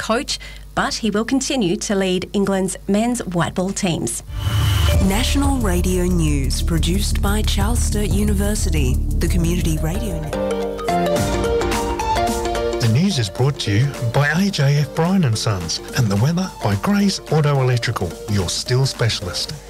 coach, but he will continue to lead England's men's white ball teams. National Radio News, produced by Charles Sturt University, the community radio network. The news is brought to you by AJF Bryan & Sons and the weather by Gray's Auto Electrical, your steel specialist.